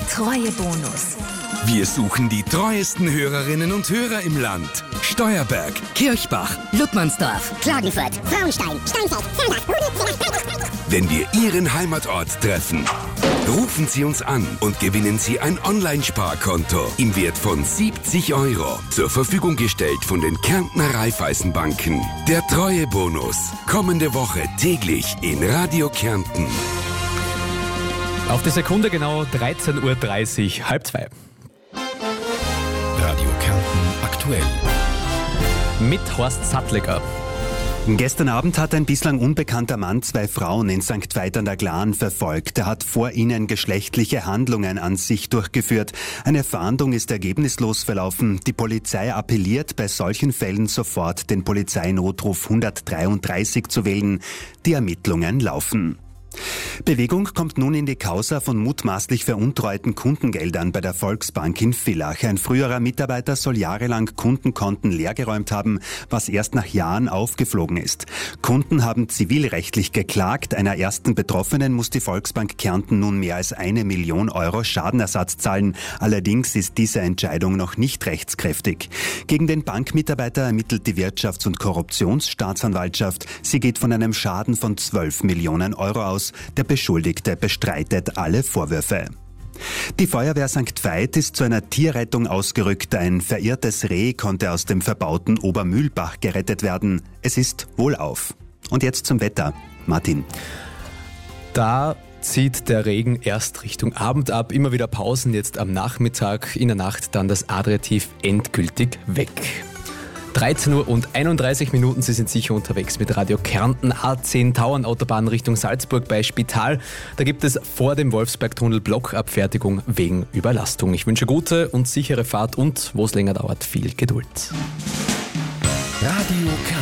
Der Treuebonus. Wir suchen die treuesten Hörerinnen und Hörer im Land. Steuerberg, Kirchbach, Ludmannsdorf, Klagenfurt, Frauenstein, Steinfeld, Zellbach. wenn wir Ihren Heimatort treffen, rufen Sie uns an und gewinnen Sie ein Online-Sparkonto im Wert von 70 €. Zur Verfügung gestellt von den Kärntner Raiffeisenbanken. Der Treuebonus. Kommende Woche täglich in Radio Kärnten. Auf die Sekunde genau 13:30 Uhr, 1:30. Radio Kärnten aktuell. Mit Horst Sattleger. Gestern Abend hat ein bislang unbekannter Mann 2 Frauen in St. Veit an der Glan verfolgt. Er hat vor ihnen geschlechtliche Handlungen an sich durchgeführt. Eine Fahndung ist ergebnislos verlaufen. Die Polizei appelliert, bei solchen Fällen sofort den Polizeinotruf 133 zu wählen. Die Ermittlungen laufen. Bewegung kommt nun in die Causa von mutmaßlich veruntreuten Kundengeldern bei der Volksbank in Villach. Ein früherer Mitarbeiter soll jahrelang Kundenkonten leergeräumt haben, was erst nach Jahren aufgeflogen ist. Kunden haben zivilrechtlich geklagt. Einer ersten Betroffenen muss die Volksbank Kärnten nun mehr als 1 Million € Schadenersatz zahlen. Allerdings ist diese Entscheidung noch nicht rechtskräftig. Gegen den Bankmitarbeiter ermittelt die Wirtschafts- und Korruptionsstaatsanwaltschaft. Sie geht von einem Schaden von 12 Millionen € aus. Der Beschuldigte bestreitet alle Vorwürfe. Die Feuerwehr St. Veit ist zu einer Tierrettung ausgerückt. Ein verirrtes Reh konnte aus dem verbauten Obermühlbach gerettet werden. Es ist wohlauf. Und jetzt zum Wetter. Martin. Da zieht der Regen erst Richtung Abend ab. Immer wieder Pausen jetzt am Nachmittag. In der Nacht dann das Adjektiv endgültig weg. 13:31 Uhr, Sie sind sicher unterwegs mit Radio Kärnten, A10 Tauernautobahn Richtung Salzburg bei Spital. Da gibt es vor dem Wolfsbergtunnel Blockabfertigung wegen Überlastung. Ich wünsche gute und sichere Fahrt und, wo es länger dauert, viel Geduld. Radio Kärnten.